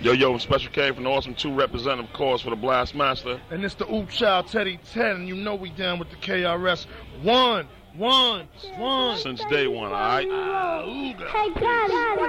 Yo, Special K from the Awesome 2 representative cause for the Blastmaster. And it's the Oop Child Teddy 10, and you know we down with the KRS. One. Since day one, all right? Hey, God.